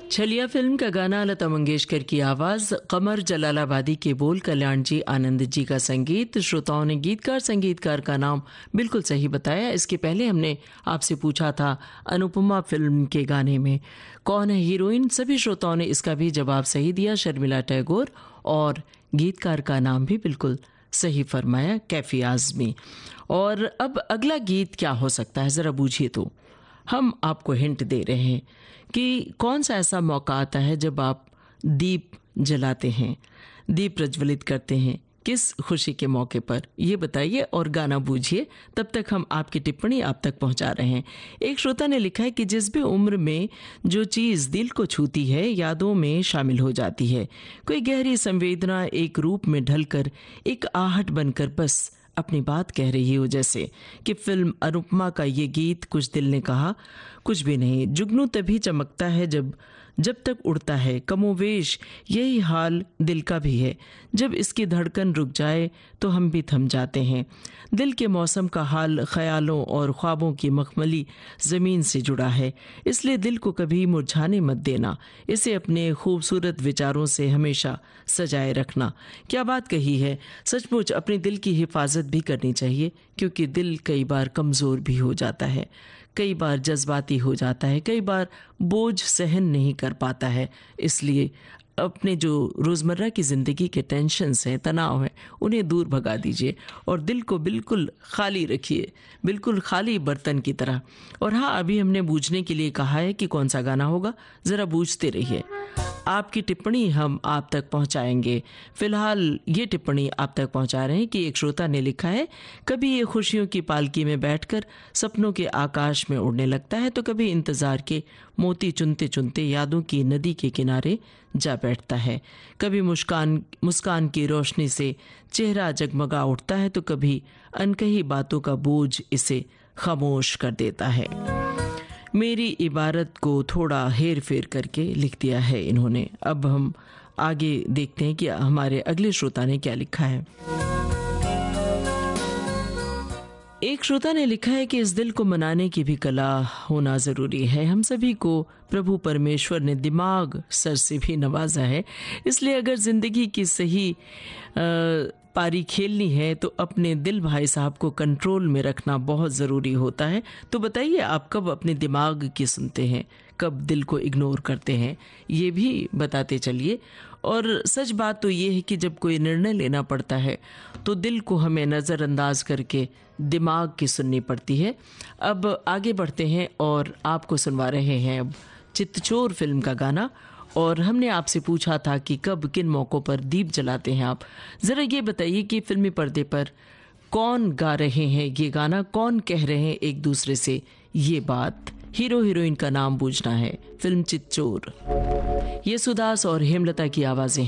छलिया फिल्म का गाना लता मंगेशकर की आवाज, कमर जलालाबादी के बोल, कल्याण जी आनंद जी का संगीत। श्रोताओं ने संगीतकार का नाम बिल्कुल सही बताया। इसके पहले हमने आपसे पूछा था अनुपमा फिल्म के गाने में कौन है हीरोइन। सभी श्रोताओं ने इसका भी जवाब सही दिया, शर्मिला टैगोर। और गीतकार का नाम भी बिल्कुल सही फरमाया, कैफी आजमी। और अब अगला गीत क्या हो सकता है, ज़रा बूझिए तो। हम आपको हिंट दे रहे हैं कि कौन सा ऐसा मौका आता है जब आप दीप जलाते हैं, दीप प्रज्वलित करते हैं, किस खुशी के मौके पर, ये बताइए और गाना बूझिए। तब तक हम आपकी टिप्पणी आप तक पहुंचा रहे हैं। एक श्रोता ने लिखा है कि जिस भी उम्र में जो चीज़ दिल को छूती है यादों में शामिल हो जाती है। कोई गहरी संवेदना एक रूप में ढलकर एक आहट बनकर बस अपनी बात कह रही हो, जैसे कि फिल्म अनुपमा का ये गीत। कुछ दिल ने कहा कुछ भी नहीं, जुगनू तभी चमकता है जब तक उड़ता है, कमोवेश यही हाल दिल का भी है। जब इसकी धड़कन रुक जाए तो हम भी थम जाते हैं। दिल के मौसम का हाल ख्यालों और ख्वाबों की मखमली ज़मीन से जुड़ा है, इसलिए दिल को कभी मुरझाने मत देना। इसे अपने खूबसूरत विचारों से हमेशा सजाए रखना। क्या बात कही है, सचमुच अपने दिल की हिफाजत भी करनी चाहिए, क्योंकि दिल कई बार कमज़ोर भी हो जाता है, कई बार जज्बाती हो जाता है, कई बार बोझ सहन नहीं कर पाता है। इसलिए अपने जो रोज़मर्रा की ज़िंदगी के टेंशन्स हैं, तनाव हैं, उन्हें दूर भगा दीजिए और दिल को बिल्कुल खाली रखिए, बिल्कुल खाली बर्तन की तरह। और हाँ, अभी हमने बूझने के लिए कहा है कि कौन सा गाना होगा, ज़रा बूझते रहिए। आपकी टिप्पणी हम आप तक पहुंचाएंगे। फिलहाल ये टिप्पणी आप तक पहुंचा रहे हैं कि एक श्रोता ने लिखा है, कभी ये खुशियों की पालकी में बैठकर सपनों के आकाश में उड़ने लगता है, तो कभी इंतज़ार के मोती चुनते चुनते यादों की नदी के किनारे जा बैठता है। कभी मुस्कान की रोशनी से चेहरा जगमगा उठता है, तो कभी अनकही बातों का बोझ इसे खामोश कर देता है। मेरी इबारत को थोड़ा हेर फेर करके लिख दिया है इन्होंने। अब हम आगे देखते हैं कि हमारे अगले श्रोता ने क्या लिखा है। एक श्रोता ने लिखा है कि इस दिल को मनाने की भी कला होना ज़रूरी है। हम सभी को प्रभु परमेश्वर ने दिमाग सर से भी नवाजा है, इसलिए अगर ज़िंदगी की सही पारी खेलनी है तो अपने दिल भाई साहब को कंट्रोल में रखना बहुत ज़रूरी होता है। तो बताइए, आप कब अपने दिमाग की सुनते हैं, कब दिल को इग्नोर करते हैं, ये भी बताते चलिए। और सच बात तो ये है कि जब कोई निर्णय लेना पड़ता है तो दिल को हमें नज़रअंदाज करके दिमाग की सुननी पड़ती है। अब आगे बढ़ते हैं और आपको सुनवा रहे हैं अब चितचोर फिल्म का गाना। और हमने आपसे पूछा था कि कब किन मौक़ों पर दीप जलाते हैं आप। ज़रा ये बताइए कि फिल्मी पर्दे पर कौन गा रहे हैं ये गाना, कौन कह रहे हैं एक दूसरे से ये बात। हीरो हीरोइन का नाम पूछना है। फिल्म चितचोर, येसुदास और हेमलता की आवाज़ें